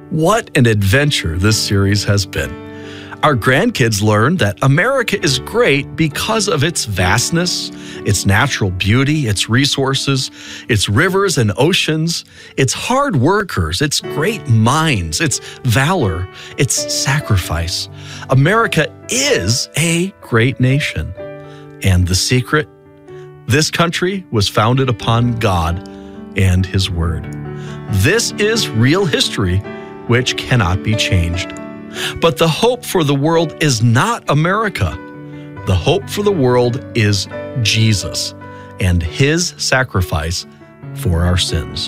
What an adventure this series has been. Our grandkids learned that America is great because of its vastness, its natural beauty, its resources, its rivers and oceans, its hard workers, its great minds, its valor, its sacrifice. America is a great nation. And the secret? This country was founded upon God and His Word. This is real history, which cannot be changed. But the hope for the world is not America. The hope for the world is Jesus and His sacrifice for our sins.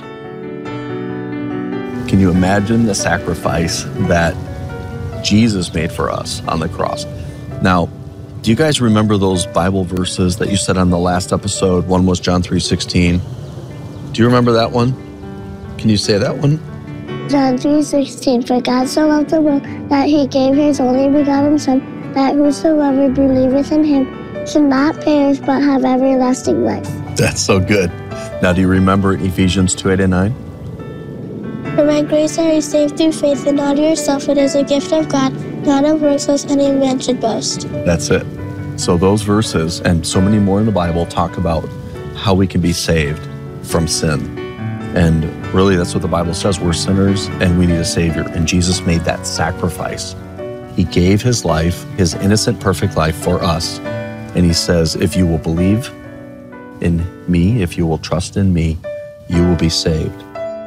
Can you imagine the sacrifice that Jesus made for us on the cross? Now, do you guys remember those Bible verses that you said on the last episode? One was John 3:16. Do you remember that one? Can you say that one? John 3:16, for God so loved the world that He gave His only begotten Son, that whosoever believeth in Him should not perish but have everlasting life. That's so good. Now, do you remember Ephesians 2:8-9? For by grace are you saved through faith, and not of yourself, it is a gift of God, not of works, lest any man should boast. That's it. So those verses, and so many more in the Bible, talk about how we can be saved from sin. And really, that's what the Bible says. We're sinners and we need a Savior. And Jesus made that sacrifice. He gave His life, His innocent, perfect life for us. And He says, if you will believe in me, if you will trust in me, you will be saved.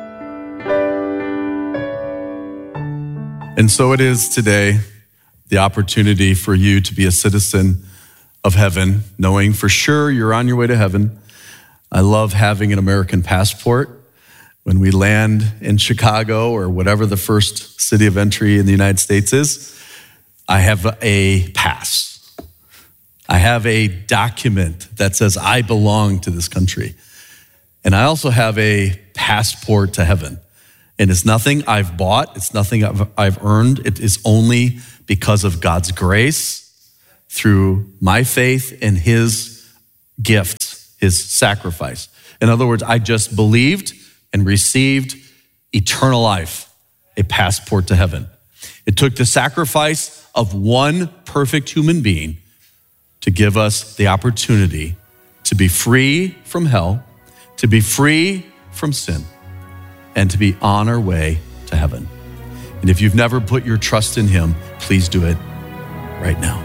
And so it is today, the opportunity for you to be a citizen of heaven, knowing for sure you're on your way to heaven. I love having an American passport. When we land in Chicago or whatever the first city of entry in the United States is, I have a pass. I have a document that says I belong to this country. And I also have a passport to heaven. And it's nothing I've bought. It's nothing I've earned. It is only because of God's grace through my faith in His gift, His sacrifice. In other words, I just believed and received eternal life, a passport to heaven. It took the sacrifice of one perfect human being to give us the opportunity to be free from hell, to be free from sin, and to be on our way to heaven. And if you've never put your trust in Him, please do it right now.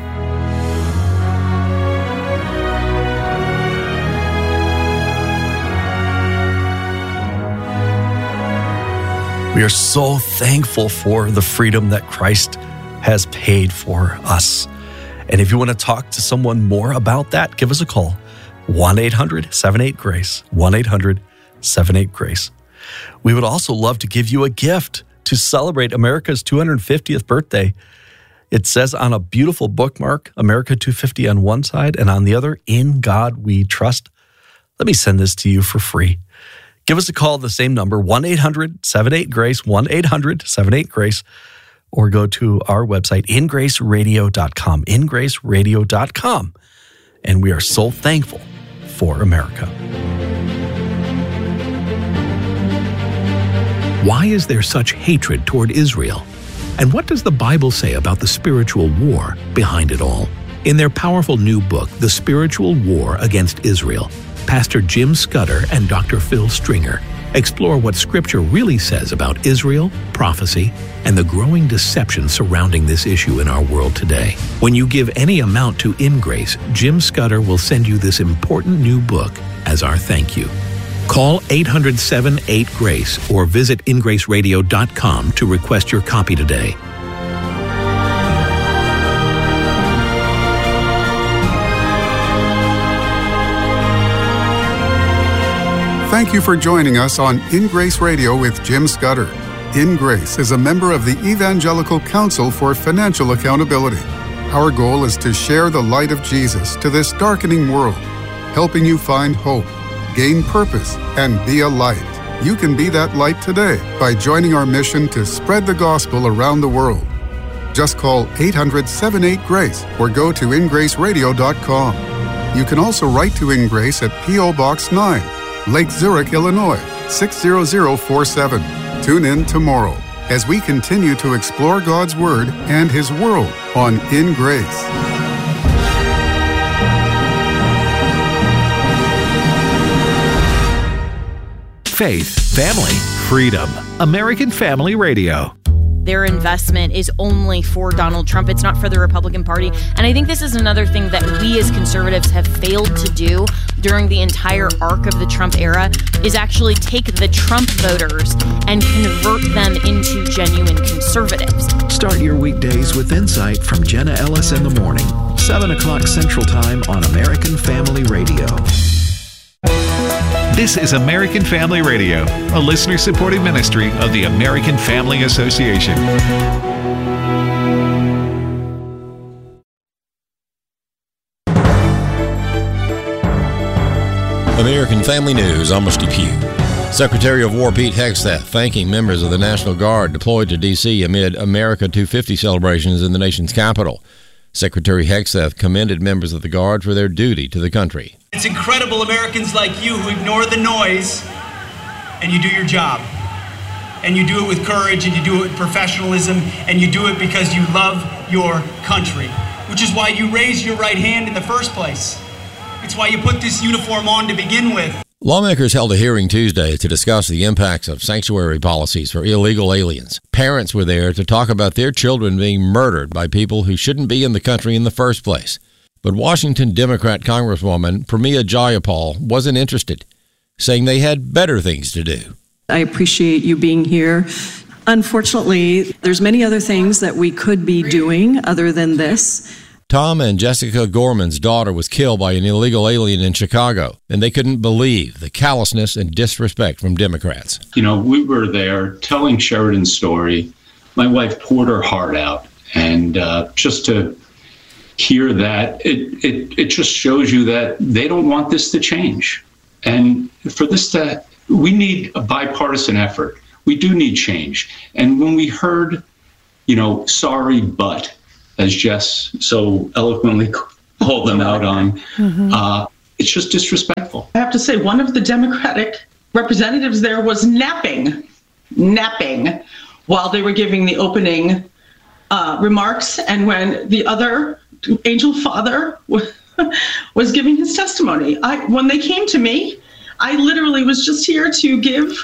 We are so thankful for the freedom that Christ has paid for us. And if you want to talk to someone more about that, give us a call, 1-800-78-GRACE, 1-800-78-GRACE. We would also love to give you a gift to celebrate America's 250th birthday. It says on a beautiful bookmark, America 250 on one side, and on the other, In God We Trust. Let me send this to you for free. Give us a call, the same number, 1-800-78-GRACE, 1-800-78-GRACE, or go to our website, ingraceradio.com, ingraceradio.com. And we are so thankful for America. Why is there such hatred toward Israel? And what does the Bible say about the spiritual war behind it all? In their powerful new book, The Spiritual War Against Israel, Pastor Jim Scudder and Dr. Phil Stringer explore what Scripture really says about Israel, prophecy, and the growing deception surrounding this issue in our world today. When you give any amount to InGrace, Jim Scudder will send you this important new book as our thank you. Call 800-78-GRACE or visit ingraceradio.com to request your copy today. Thank you for joining us on In Grace Radio with Jim Scudder. In Grace is a member of the Evangelical Council for Financial Accountability. Our goal is to share the light of Jesus to this darkening world, helping you find hope, gain purpose, and be a light. You can be that light today by joining our mission to spread the gospel around the world. Just call 800-78-GRACE or go to ingraceradio.com. You can also write to In Grace at P.O. Box 9, Lake Zurich, Illinois, 60047. Tune in tomorrow. as we continue to explore God's Word and His world on In Grace. Faith, family, freedom. American Family Radio. Their investment is only for Donald Trump. It's not for the Republican Party. And I think this is another thing that we as conservatives have failed to do during the entire arc of the Trump era is actually take the Trump voters and convert them into genuine conservatives. Start your weekdays with insight from Jenna Ellis in the morning, 7 o'clock Central Time on American Family Radio. This is American Family Radio, a listener-supported ministry of the American Family Association. American Family News, I'm Steve Pugh. Secretary of War Pete Hegseth thanking members of the National Guard deployed to D.C. amid America 250 celebrations in the nation's capital. Secretary Hegseth commended members of the Guard for their duty to the country. It's incredible Americans like you who ignore the noise and you do your job. And you do it with courage and you do it with professionalism and you do it because you love your country, which is why you raise your right hand in the first place. It's why you put this uniform on to begin with. Lawmakers held a hearing Tuesday to discuss the impacts of sanctuary policies for illegal aliens. Parents were there to talk about their children being murdered by people who shouldn't be in the country in the first place. But Washington Democrat Congresswoman Pramila Jayapal wasn't interested, saying they had better things to do. I appreciate you being here. Unfortunately, there's many other things that we could be doing other than this. Tom and Jessica Gorman's daughter was killed by an illegal alien in Chicago, and they couldn't believe the callousness and disrespect from Democrats. You know, we were there telling Sheridan's story. My wife poured her heart out, and just to hear that, it just shows you that they don't want this to change. And for this to, we need a bipartisan effort. We do need change. And when we heard, sorry, but, as Jess so eloquently called them out on, it's just disrespectful. I have to say, one of the Democratic representatives there was napping while they were giving the opening remarks. And when the other angel father was giving his testimony, when they came to me, I literally was just here to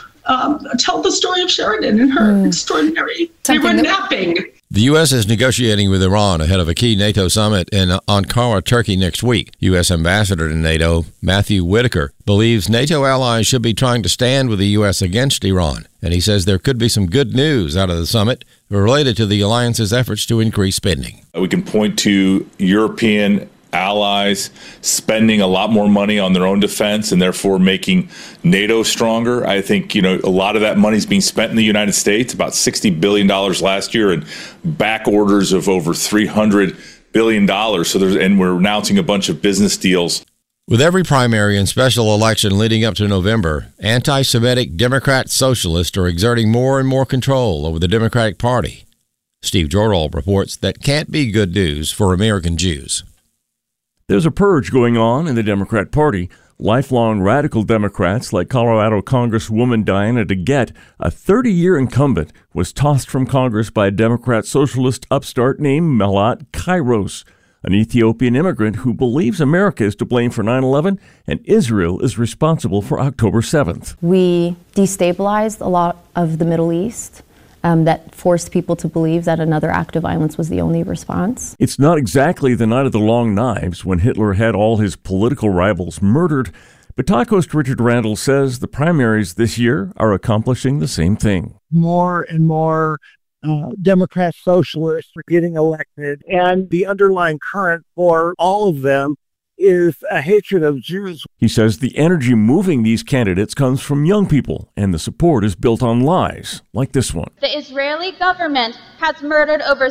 tell the story of Sheridan and her extraordinary. They were napping. The U.S. is negotiating with Iran ahead of a key NATO summit in Ankara, Turkey next week. U.S. Ambassador to NATO, Matthew Whitaker, believes NATO allies should be trying to stand with the U.S. against Iran. And he says there could be some good news out of the summit related to the alliance's efforts to increase spending. We can point to European allies spending a lot more money on their own defense and therefore making NATO stronger. I think, a lot of that money is being spent in the United States, about $60 billion last year, and back orders of over $300 billion. And we're announcing a bunch of business deals. With every primary and special election leading up to November, anti-Semitic Democrat socialists are exerting more and more control over the Democratic Party. Steve Jordahl reports that can't be good news for American Jews. There's a purge going on in the Democrat Party. Lifelong radical Democrats like Colorado Congresswoman Diana DeGette, a 30-year incumbent, was tossed from Congress by a Democrat socialist upstart named Melat Kairos, an Ethiopian immigrant who believes America is to blame for 9/11 and Israel is responsible for October 7th. We destabilized a lot of the Middle East. That forced people to believe that another act of violence was the only response. It's not exactly the night of the long knives when Hitler had all his political rivals murdered, but Talk host Richard Randall says the primaries this year are accomplishing the same thing. More and more Democrat socialists are getting elected, and the underlying current for all of them is a hatred of Jews. He says the energy moving these candidates comes from young people, and the support is built on lies, like this one. The Israeli government has murdered over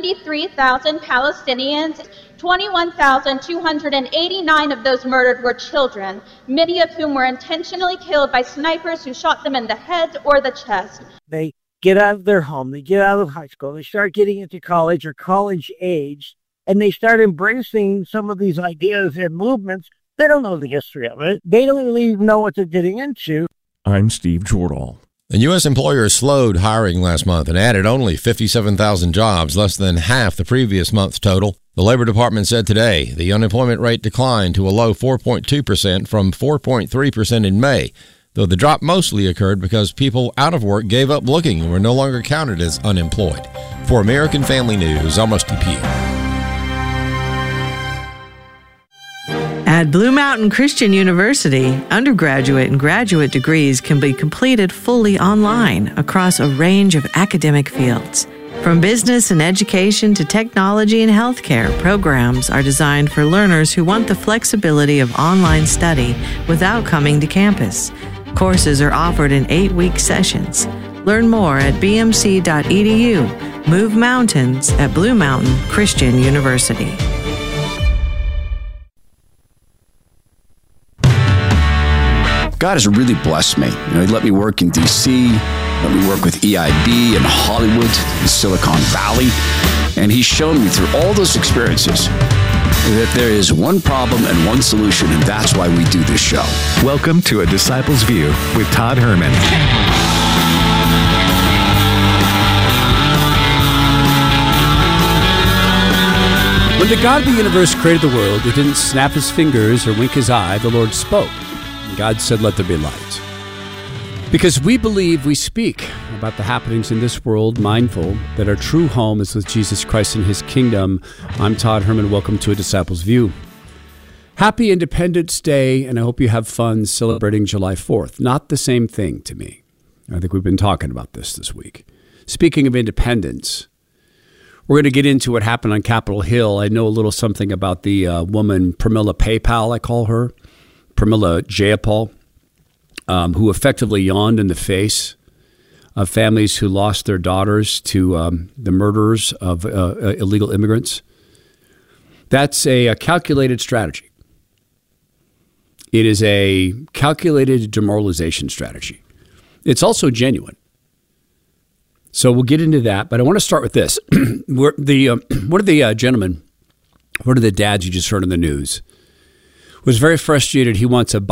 73,000 Palestinians. 21,289 of those murdered were children, many of whom were intentionally killed by snipers who shot them in the head or the chest. They get out of their home, they get out of high school, they start getting into college or college age, and they start embracing some of these ideas and movements. They don't know the history of it. They don't even know what they're getting into. I'm Steve Jordahl. And U.S. employers slowed hiring last month and added only 57,000 jobs, less than half the previous month's total. The Labor Department said today the unemployment rate declined to a low 4.2% from 4.3% in May, though the drop mostly occurred because people out of work gave up looking and were no longer counted as unemployed. For American Family News, I'm Rusty Pugh. At Blue Mountain Christian University, undergraduate and graduate degrees can be completed fully online across a range of academic fields. From business and education to technology and healthcare, programs are designed for learners who want the flexibility of online study without coming to campus. Courses are offered in 8-week sessions. Learn more at bmc.edu. Move mountains at Blue Mountain Christian University. God has really blessed me. He let me work in D.C., let me work with EIB in Hollywood, in Silicon Valley, and He's shown me through all those experiences that there is one problem and one solution, and that's why we do this show. Welcome to A Disciple's View with Todd Herman. When the God of the universe created the world, He didn't snap His fingers or wink His eye. The Lord spoke. God said, let there be light. Because we believe, we speak about the happenings in this world, mindful that our true home is with Jesus Christ and His kingdom. I'm Todd Herman. Welcome to A Disciple's View. Happy Independence Day, and I hope you have fun celebrating July 4th. Not the same thing to me. I think we've been talking about this week. Speaking of independence, we're going to get into what happened on Capitol Hill. I know a little something about the woman, Pramila PayPal, I call her. Pramila Jayapal, who effectively yawned in the face of families who lost their daughters to the murderers of illegal immigrants. That's a calculated strategy. It is a calculated demoralization strategy. It's also genuine. So we'll get into that, but I want to start with this. One of the gentlemen, one of the dads you just heard in the news, was very frustrated. He wants a